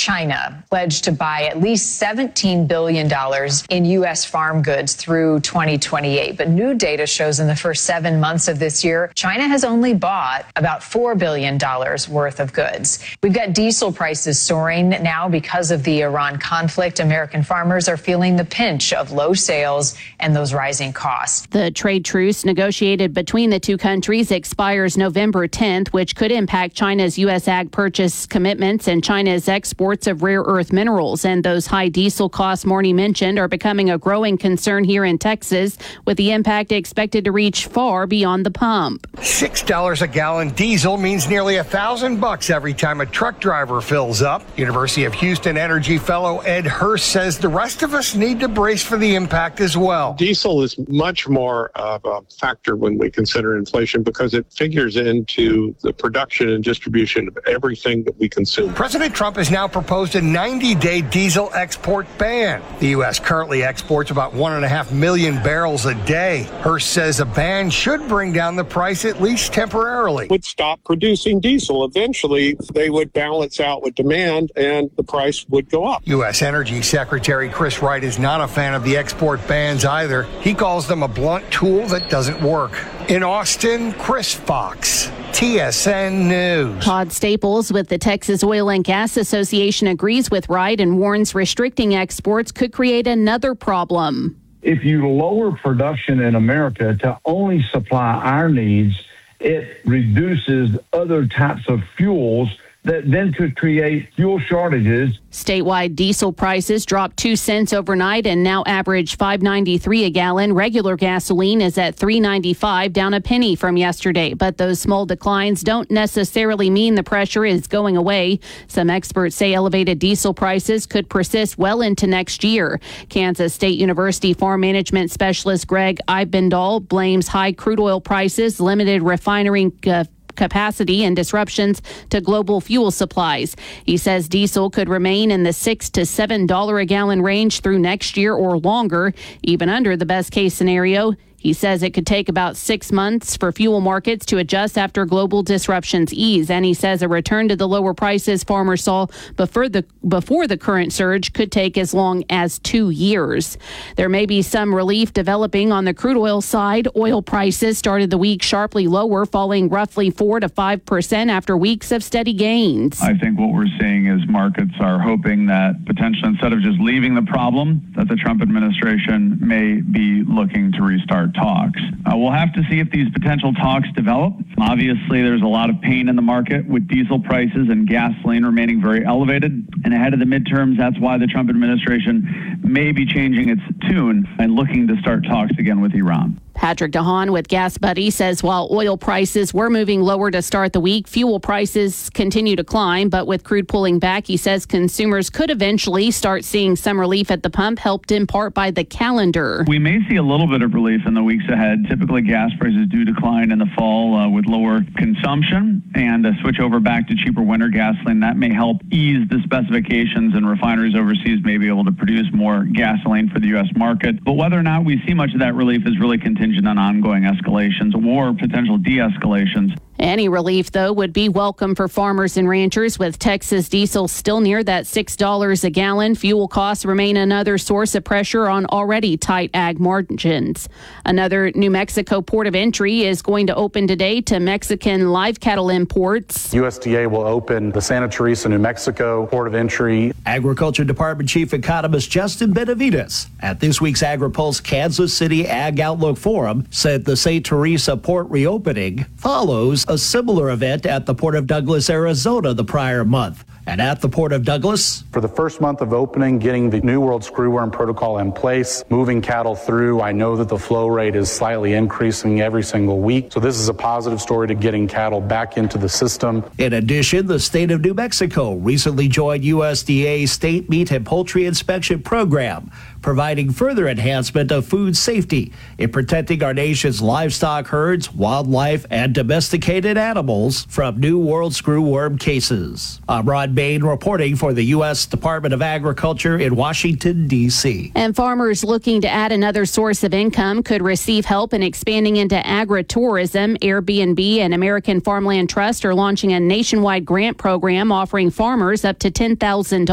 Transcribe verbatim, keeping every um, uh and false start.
China pledged to buy at least seventeen billion dollars in U S farm goods through twenty twenty-eight. But new data shows in the first seven months of this year, China has only bought about four billion dollars worth of goods. We've got diesel prices soaring now because of the Iran conflict. American farmers are feeling the pinch of low sales and those rising costs. The trade truce negotiated between the two countries expires November tenth, which could impact China's U S ag purchase commitments and China's exports of rare earth minerals. And those high diesel costs Marnie mentioned are becoming a growing concern here in Texas, with the impact expected to reach far beyond the pump. Six dollars a gallon diesel means nearly a thousand bucks every time a truck driver fills up. University of Houston Energy fellow Ed Hurst says the rest of us need to brace for the impact as well. Diesel is much more of a factor when we consider inflation because it figures into the production and distribution of everything that we consume. President Trump has now proposed a ninety-day diesel export ban. The U S currently exports about one and a half million barrels a day. Hurst says a ban should bring down the price at least temporarily. Would stop producing diesel. Eventually, they would balance out with demand and the price would go up. U S Energy Secretary Chris Wright is not a fan of the export bans either. He calls them a blunt tool that doesn't work. In Austin, Chris Fox, T S N News. Todd Staples with the Texas Oil and Gas Association agrees with Wright and warns restricting exports could create another problem. If you lower production in America to only supply our needs, it reduces other types of fuels that then could create fuel shortages. Statewide diesel prices dropped two cents overnight and now average five ninety-three a gallon. Regular gasoline is at three ninety-five, down a penny from yesterday. But those small declines don't necessarily mean the pressure is going away. Some experts say elevated diesel prices could persist well into next year. Kansas State University farm management specialist Greg Eibendal blames high crude oil prices, limited refinery uh, capacity and disruptions to global fuel supplies. He says diesel could remain in the six to seven dollar a gallon range through next year or longer, even under the best case scenario. He says it could take about six months for fuel markets to adjust after global disruptions ease. And he says a return to the lower prices farmers saw before the before the current surge could take as long as two years. There may be some relief developing on the crude oil side. Oil prices started the week sharply lower, falling roughly four to five percent after weeks of steady gains. I think what we're seeing is markets are hoping that potentially instead of just leaving the problem, that the Trump administration may be looking to restart talks. Uh, we'll have to see if these potential talks develop. Obviously, there's a lot of pain in the market with diesel prices and gasoline remaining very elevated. And ahead of the midterms, that's why the Trump administration may be changing its tune and looking to start talks again with Iran. Patrick DeHaan with Gas Buddy says while oil prices were moving lower to start the week, fuel prices continue to climb. But with crude pulling back, he says consumers could eventually start seeing some relief at the pump, helped in part by the calendar. We may see a little bit of relief in the weeks ahead. Typically, gas prices do decline in the fall uh, with lower consumption and a switch over back to cheaper winter gasoline. That may help ease the specifications, and refineries overseas may be able to produce more gasoline for the U S market. But whether or not we see much of that relief is really contingent on ongoing escalations or potential de-escalations. Any relief, though, would be welcome for farmers and ranchers, with Texas diesel still near that six dollars a gallon. Fuel costs remain another source of pressure on already tight ag margins. Another New Mexico port of entry is going to open today to Mexican live cattle imports. U S D A will open the Santa Teresa, New Mexico port of entry. Agriculture Department Chief Economist Justin Benavides at this week's AgriPulse Kansas City Ag Outlook Forum said the Saint Teresa port reopening follows a similar event at the Port of Douglas, Arizona the prior month. And at the Port of Douglas, for the first month of opening, getting the New World Screwworm Protocol in place, moving cattle through, I know that the flow rate is slightly increasing every single week. So this is a positive story to getting cattle back into the system. In addition, the state of New Mexico recently joined U S D A's State Meat and Poultry Inspection Program, providing further enhancement of food safety in protecting our nation's livestock herds, wildlife, and domesticated animals from New World Screwworm cases. I'm Rod Bain reporting for the U S Department of Agriculture in Washington, D C And farmers looking to add another source of income could receive help in expanding into agritourism. Airbnb and American Farmland Trust are launching a nationwide grant program offering farmers up to ten thousand dollars